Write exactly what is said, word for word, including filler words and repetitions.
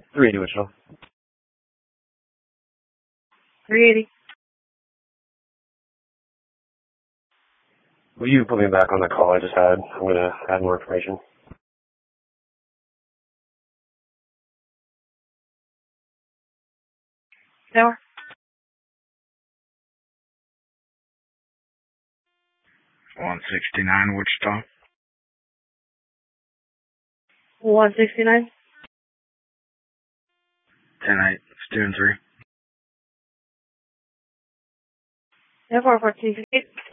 three eighty Wichita. three eighty. Will you put me back on the call I just had? I'm going to add more information. Tower. one sixty-nine Wichita. one sixty-nine. ten eight, student three. F R fourteen.